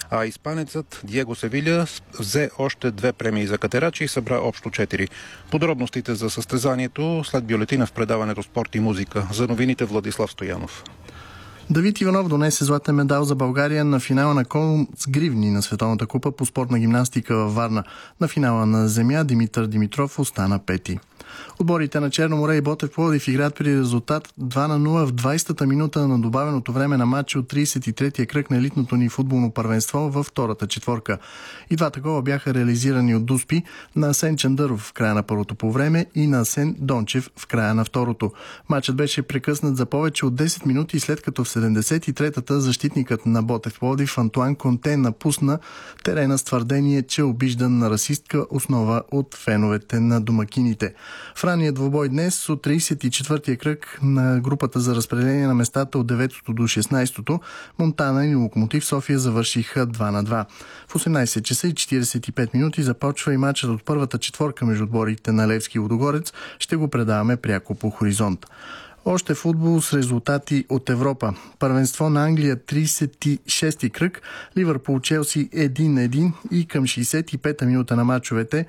А испанецът Диего Севиля взе още 2 премии за катерачи и събра общо 4. Подробностите за състезанието след бюлетина в предаването Спорт и музика. За новините Владислав Стоянов. Давид Иванов донесе златен медал за България на финала на кол с гривни на Световната купа по спортна гимнастика във Варна. На финала на земя Димитър Димитров остана пети. Отборите на Черно море и Ботев Пловдив играят при резултат 2-0 в 20-та минута на добавеното време на матча от 33-я кръг на елитното ни футболно първенство във втората четворка. И двата гола бяха реализирани от Дуспи на Асен Чандъров в края на първото полувреме и на Асен Дончев в края на второто. Матчът беше прекъснат за повече от 10 минути след като в 73-та защитникът на Ботев Пловдив Антуан Конте напусна терена с твърдение, че обиждан на расистка основа от феновете на домакините. В ранния двубой днес от 34-я кръг на групата за разпределение на местата от 9-то до 16-то Монтана и Локомотив София завършиха 2-2. В 18 часа и 45 минути започва и матчът от първата четворка между отборите на Левски и Лудогорец. Ще го предаваме пряко по Хоризонт. Още футбол с резултати от Европа. Първенство на Англия 36-ти кръг, Ливърпул Челси 1-1 и към 65-та минута на мачовете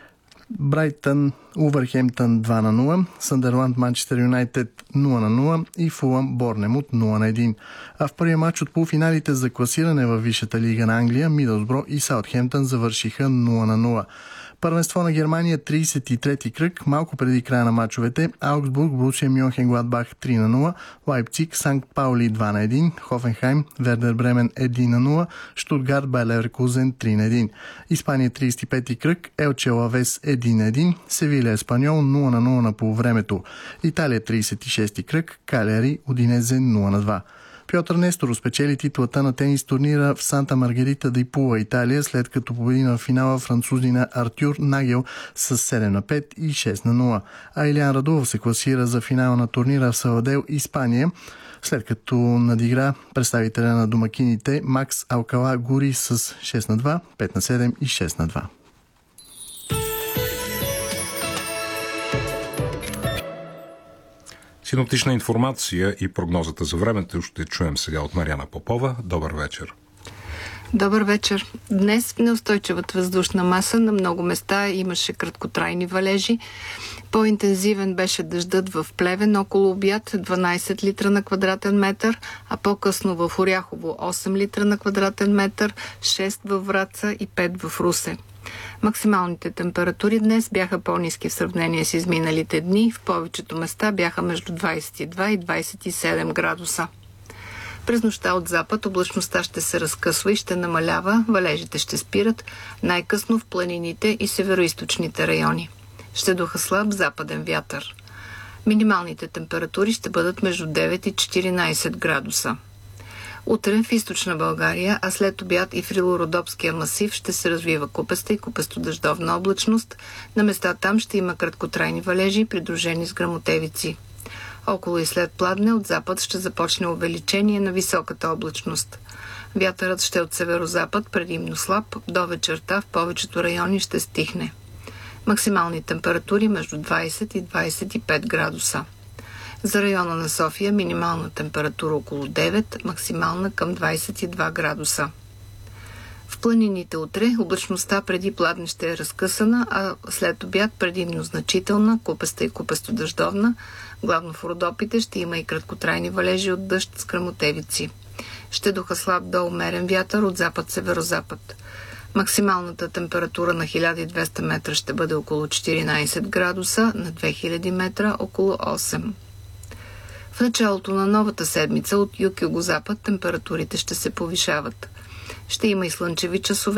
Брайтън Увърхемптън 2-0, Съндърланд Манчестър Юнайтед 0-0 и Фулъм Борнемут 0-1. А в първия матч от полуфиналите за класиране във Висшата лига на Англия Мидълсбро и Саутхемптън завършиха 0-0. Първенство на Германия 33-ти кръг, малко преди края на мачовете Аугсбург, Борусия Мюнхенгладбах 3-0, Лайпциг, Санкт Паули 2-1, Хофенхайм, Вердер Бремен 1-0, Штутгарт Байер Леверкузен 3-1. Испания 35-ти кръг, Елче Лавес 1-1, Севиля Еспаньол 0-0 на полувремето. Италия 36-ти кръг, Калери Удинезе 0-2. Пьотър Несторов спечели титлата на тенис турнира в Санта Маргарита ди Пула, Италия, след като победи на финала французина Артюр Нагел с 7-5 и 6-0. А Илиан Радулов се класира за финала на турнира в Савадел, Испания, след като надигра представителя на домакините Макс Алкала Гури с 6-2, 5-7 и 6-2. Синоптична информация и прогнозата за времето ще чуем сега от Мариана Попова. Добър вечер. Добър вечер. Днес в неустойчивата въздушна маса на много места имаше краткотрайни валежи. По-интензивен беше дъждът в Плевен около обяд 12 литра на квадратен метър, а по-късно в Оряхово 8 литра на квадратен метър, 6 във Враца и 5 в Русе. Максималните температури днес бяха по-ниски в сравнение с изминалите дни. В повечето места бяха между 22 и 27 градуса. През нощта от запад облачността ще се разкъсва и ще намалява, валежите ще спират, най-късно в планините и североизточните райони. Ще духа слаб западен вятър. Минималните температури ще бъдат между 9 и 14 градуса. Утре в източна България, а след обяд и в Рило-Родопския масив ще се развива купеста и купесто-дъждовна облачност. На места там ще има краткотрайни валежи, придружени с гръмотевици. Около и след Пладне от запад ще започне увеличение на високата облачност. Вятърът ще от северозапад, предимно слаб, до вечерта в повечето райони ще стихне. Максимални температури между 20 и 25 градуса. За района на София минимална температура около 9, максимална към 22 градуса. В планините утре облачността преди Пладне ще е разкъсана, а след обяд предимно значителна, купеста и купесто-дъждовна. Главно в Родопите ще има и краткотрайни валежи от дъжд с гръмотевици. Ще духа слаб до умерен вятър от запад-северозапад. Максималната температура на 1200 метра ще бъде около 14 градуса, на 2000 метра около 8. В началото на новата седмица от юг-югозапад температурите ще се повишават. Ще има и слънчеви часове